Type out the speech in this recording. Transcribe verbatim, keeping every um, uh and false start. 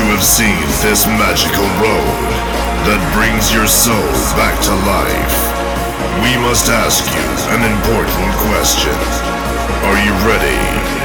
have seen this magical road that brings your soul back to life, we must ask you an important question. Are you ready?